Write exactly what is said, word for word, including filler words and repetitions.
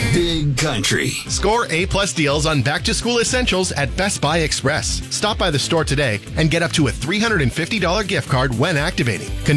Big Country. Score A-plus deals on back-to-school essentials at Best Buy Express. Stop by the store today and get up to a three hundred fifty dollars gift card when activating.